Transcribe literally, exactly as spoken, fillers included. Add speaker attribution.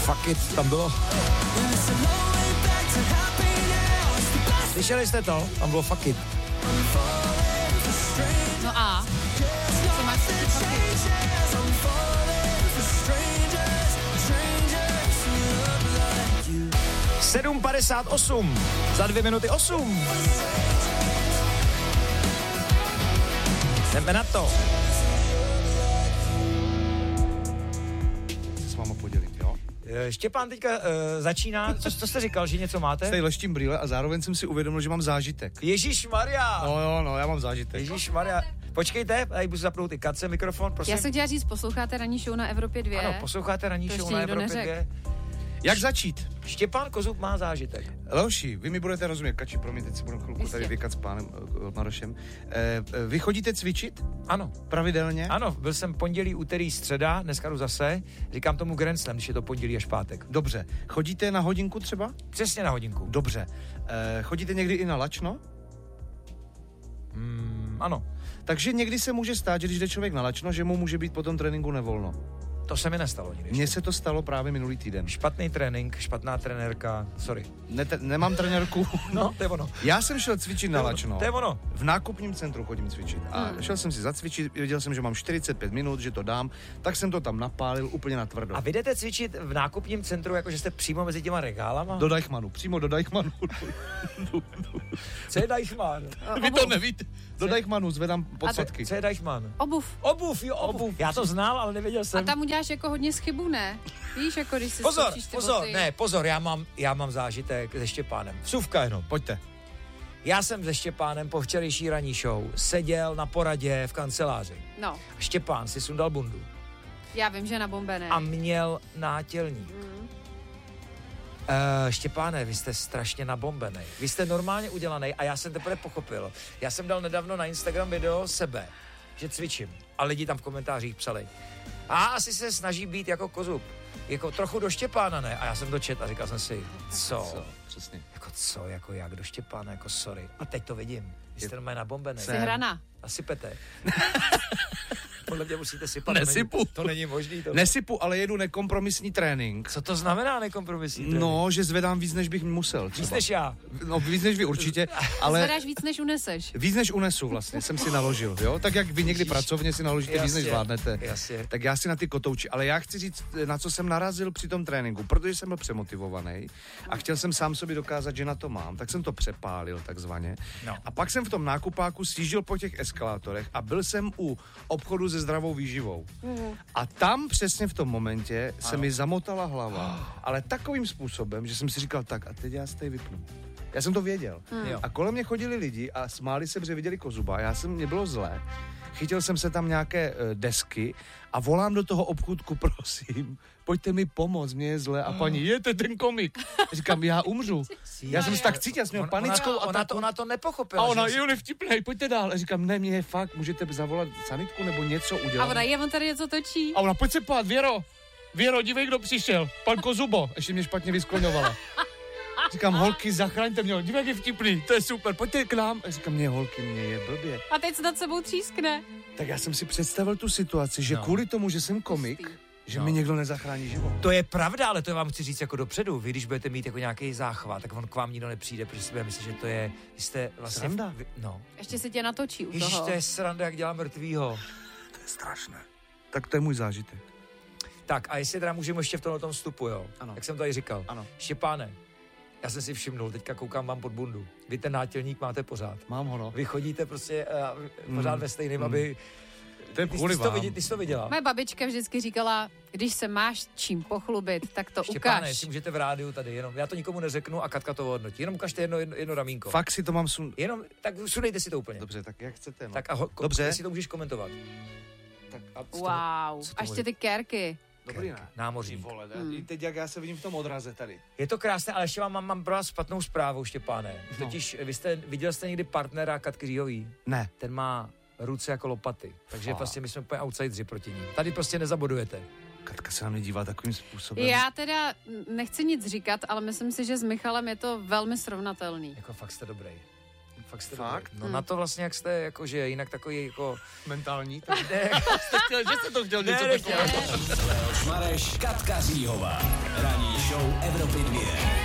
Speaker 1: Fuck it, tam bylo. Slyšeli jste to? Tam bylo fuck it.
Speaker 2: No a? Co máš taky fuck it?
Speaker 1: sedm padesát osm. Za dvě minuty osm. Jdeme na to.
Speaker 3: S váma podělit, jo?
Speaker 1: Štěpán teďka uh, začíná, co, co jste říkal, že něco máte?
Speaker 3: Tady leštím brýle a zároveň jsem si uvědomil, že mám zážitek.
Speaker 1: Ježišmarja!
Speaker 3: No jo, no, já mám zážitek.
Speaker 1: Ježišmarja. Počkejte, tady budu zapnout i Katce mikrofon, prosím.
Speaker 2: Já jsem chtěla říct, posloucháte ranní show na Evropě dvě.
Speaker 1: Ano, posloucháte ranní
Speaker 2: To
Speaker 1: show
Speaker 2: ještě
Speaker 1: na
Speaker 2: nikdo
Speaker 1: Evropě
Speaker 2: neřekl.
Speaker 1: dvě.
Speaker 3: Jak začít?
Speaker 1: Štěpán Kozub má zážitek.
Speaker 3: Leoši, vy mi budete rozumět, Kači, promiň, teď si budu chvilku tady vykat s pánem uh, Marošem. Eh, vy chodíte cvičit?
Speaker 1: Ano.
Speaker 3: Pravidelně?
Speaker 1: Ano, byl jsem pondělí, úterý, středa, dneska jdu zase. Říkám tomu Grand Slam, když je to pondělí až pátek.
Speaker 3: Dobře. Chodíte na hodinku třeba?
Speaker 1: Přesně na hodinku.
Speaker 3: Dobře. Eh, chodíte někdy i na lačno?
Speaker 1: Mm, ano.
Speaker 3: Takže někdy se může stát, že když jde člověk na lačno, že mu může být po tom tréninku nevolno.
Speaker 1: To se mi nestalo nikdy.
Speaker 3: Mně se to stalo právě minulý týden.
Speaker 1: Špatný trénink, špatná trenérka, sorry.
Speaker 3: Ne, te, nemám trenérku.
Speaker 1: No, to je ono.
Speaker 3: Já jsem šel cvičit na lačno.
Speaker 1: To je ono.
Speaker 3: V nákupním centru chodím cvičit. A hmm. šel jsem si zacvičit, věděl jsem, že mám čtyřicet pět minut, že to dám, tak jsem to tam napálil úplně na tvrdo.
Speaker 1: A vy jdete cvičit v nákupním centru, jakože jste přímo mezi těma regálama?
Speaker 3: Do Deichmannu, přímo do Deichmannu.
Speaker 1: Co je Deichmann?
Speaker 3: Vy to nevíte. Do Deichmannu zvedám podsadky.
Speaker 1: Co je Deichmann?
Speaker 2: Obuv.
Speaker 1: Obuv, jo, obuv. obuv. Já to znal, ale nevěděl jsem.
Speaker 2: A tam uděláš jako hodně chybu, ne? Víš, jako když si
Speaker 1: Pozor,
Speaker 2: skočíš ty
Speaker 1: pozor,
Speaker 2: boty.
Speaker 1: ne, pozor, já mám, já mám zážitek se Štěpánem. Vsuvka jenom.
Speaker 3: Pojďte.
Speaker 1: Já jsem se Štěpánem po včerejší ranní show seděl na poradě v kanceláři.
Speaker 2: No,
Speaker 1: A Štěpán si sundal bundu.
Speaker 2: já vím, že na bombené.
Speaker 1: A měl nátělník.
Speaker 2: Mm.
Speaker 1: Uh, Štěpáne, vy jste strašně nabombenej. Vy jste normálně udělaný a já jsem teprve pochopil. Já jsem dal nedávno na Instagram video sebe, že cvičím. A lidi tam v komentářích psali. A asi se snaží být jako Kozub. Jako trochu do Štěpána, ne? A já jsem to čet a říkal jsem si, co?
Speaker 3: Co? Přesně.
Speaker 1: Jako co, jako jak do Štěpána, jako sorry. A teď to vidím. Vy jste normálně nabombenej.
Speaker 2: Jsi hrana.
Speaker 1: A sypete. Podle mě musíte sypat.
Speaker 3: Nesypu.
Speaker 1: To není, to není možný. To...
Speaker 3: Nesypu, ale jedu nekompromisní trénink.
Speaker 1: Co to znamená nekompromisní trénink?
Speaker 3: No, že zvedám víc, než bych musel. Třeba.
Speaker 1: Víc než já.
Speaker 3: No, víc než vy určitě, ale...
Speaker 2: Zvedáš víc, než uneseš.
Speaker 3: Víc než unesu vlastně, jsem si naložil, jo? Tak jak vy někdy pracovně si naložíte
Speaker 1: Jasně,
Speaker 3: víc, než zvládnete.
Speaker 1: Jasně.
Speaker 3: Tak já si na ty kotouči, ale já chci říct, na co jsem narazil při tom tréninku, protože jsem byl přemotivovaný a chtěl jsem sám sobě dokázat, že na to mám, tak jsem to přepálil takzvaně.
Speaker 1: No.
Speaker 3: A pak jsem v tom nákupáku sjížděl po těch eskalátorech a byl jsem u obchodu se zdravou výživou. Mm. A tam přesně v tom momentě ano. se mi zamotala hlava, ale takovým způsobem, že jsem si říkal, tak a teď já se tady vypnu. Já jsem to věděl. Mm. A kolem mě chodili lidi a smáli se, protože viděli Kozuba. Já jsem, mě bylo zlé. Chytil jsem se tam nějaké uh, desky a volám do toho obchůdku, prosím, pojďte mi pomoct, mě je zlé. A paní, je to ten komik. Říkám, já umřu. Já jsem se tak cítil, já jsem měl panickou
Speaker 1: ona, ona, to, ona to nepochopila.
Speaker 3: A ona,
Speaker 1: že...
Speaker 3: je nevtipnej, pojďte dál. A říkám, ne, mě je fakt, můžete zavolat sanitku nebo něco udělat.
Speaker 2: A ona, je, on tady něco točí.
Speaker 3: A ona, pojď se pát, Věro, Věro, dívej, kdo přišel. Pan Kozubo. Ještě mě špatně vyskloňovala. Říkám, holky, zachraňte mě, dívej, jak je vtipný, to je super, pojďte k nám. A říkám, mě holky, mě je blbě.
Speaker 2: A teď se nad sebou třískne.
Speaker 3: Tak já jsem si představil tu situaci, že
Speaker 1: no.
Speaker 3: kvůli tomu, že jsem komik, že
Speaker 1: no.
Speaker 3: mi někdo nezachrání život.
Speaker 1: To je pravda, ale to vám chci říct jako dopředu. Vy, když budete mít jako nějaký záchvat, tak on k vám nikdo nepřijde, protože si bude myslet, že to je, jste vlastně...
Speaker 3: Sranda.
Speaker 1: Vy, no.
Speaker 2: Ještě se tě natočí u
Speaker 1: Ježiš,
Speaker 2: toho.
Speaker 1: to je sranda, jak dělá mrtvýho.
Speaker 3: To je strašné. Tak to je můj zážitek.
Speaker 1: Tak a jestli teda můžeme ještě v tomhle vstupu, jo?
Speaker 3: Ano.
Speaker 1: Jak jsem tady říkal.
Speaker 3: Ano.
Speaker 1: Štěpáne, já jsem si všimnul, teďka koukám vám pod bundu. Vy ten nátělník máte pořád.
Speaker 3: Mám ho, no.
Speaker 1: Vy chodíte prostě uh, pořád mm. ve stejném, mm. aby...
Speaker 3: To je
Speaker 1: ty,
Speaker 3: kvůli
Speaker 1: ty, jsi to
Speaker 3: vám.
Speaker 1: viděla, ty jsi to viděla.
Speaker 2: Moje babička vždycky říkala, když se máš čím pochlubit, tak to
Speaker 1: Štěpáne,
Speaker 2: ukaž.
Speaker 1: jestli můžete v rádiu tady, jenom, já to nikomu neřeknu a Katka to hodnotí. Jenom ukažte jedno, jedno, jedno ramínko.
Speaker 3: Fakt si to mám sun...
Speaker 1: Jenom, tak sundejte si to úplně.
Speaker 3: Dobře, tak jak chcete, no.
Speaker 1: Tak a ho, ko,
Speaker 3: Dobře.
Speaker 1: jestli to můžeš komentovat.
Speaker 3: Tak a
Speaker 2: Wow, a ještě ty kérky.
Speaker 3: Dobrý, ne?
Speaker 1: Námořník.
Speaker 3: Vole, ne? I teď, jak já se vidím v tom odraze tady.
Speaker 1: Je to krásné, ale ještě vám mám, mám pro vás špatnou zprávu, Štěpáne.
Speaker 3: No.
Speaker 1: Totiž, vy jste, viděl jste někdy partnera Katky Říhový?
Speaker 3: Ne.
Speaker 1: Ten má ruce jako lopaty, takže
Speaker 3: Fakt.
Speaker 1: prostě my jsme úplně outsideri proti ní. Tady prostě nezabodujete.
Speaker 3: Katka se na mě dívá takovým způsobem.
Speaker 2: Já teda nechci nic říkat, ale myslím si, že s Michalem je to velmi srovnatelný.
Speaker 1: Jako fakt jste dobrý. fakt jste
Speaker 3: Fakt?
Speaker 1: dobrý. No na to vlastně, jak jste, jakože jinak takový jako...
Speaker 3: Mentální. Ne, jste chtěl, že jste to chtěl něco
Speaker 1: Ne,
Speaker 3: takového.
Speaker 4: Leoš Mareš, Katka Říhová. Ranní show Evropy dva.